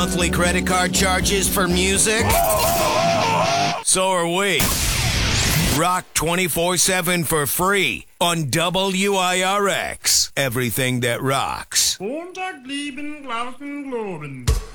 Monthly credit card charges for music? So are we. Rock 24/7 for free on WIRX. Everything that rocks. Montag, lieben, glauben, globen.